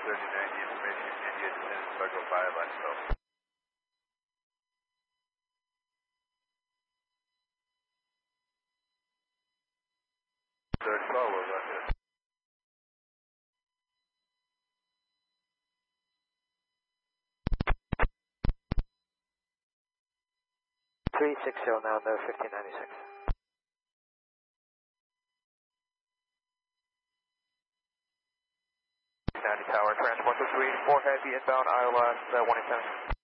39, the information India descended Cargo 5, last stop. Third call, we're Russia. 360 now, no 1596. Tower, transport to 3, 4 heavy inbound, ILS 187.